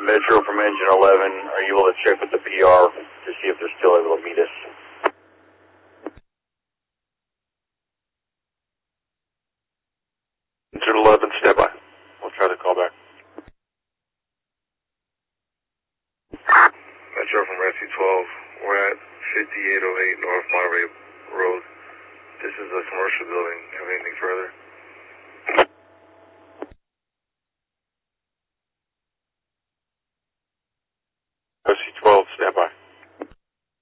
Metro from Engine 11, are you able to check with the PR to see if they're still able to meet us? Engine 11, stand by. We'll try to call back. Metro from Rescue 12, we're at 5808 North Monterey Road. This is a commercial building. Have anything further?